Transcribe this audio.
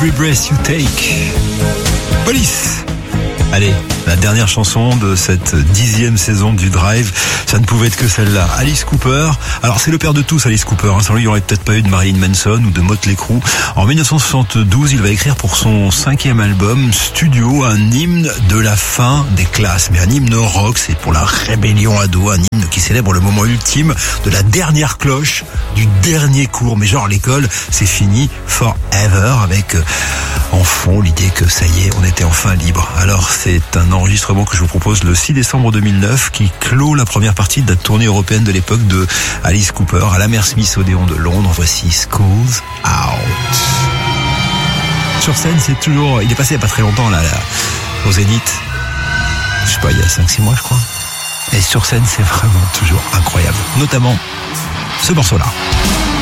Every Breath You Take. Police. Allez, la dernière chanson de cette 10e saison du Drive, ça ne pouvait être que celle-là. Alice Cooper. Alors c'est le père de tous, Alice Cooper. Sans lui, il n'y aurait peut-être pas eu de Marilyn Manson ou de Motley Crue. En 1972, il va écrire pour son 5e album studio un hymne de la fin des classes. Mais un hymne rock, c'est pour la rébellion ado, un hymne qui célèbre le moment ultime de la dernière cloche du dernier cours. Mais genre l'école, c'est fini forever, avec en fond l'idée que ça y est, on était enfin libre. Alors c'est un enregistrement que je vous propose le 6 décembre 2009 qui clôt la première partie de la tournée européenne de l'époque de Alice Cooper à la Hammersmith Odéon de Londres. Voici School's Out. Sur scène, c'est toujours... Il est passé il n'y a pas très longtemps là, au Zénith. Je sais pas, il y a 5-6 mois je crois. Et sur scène, c'est vraiment toujours incroyable. Notamment ce morceau-là.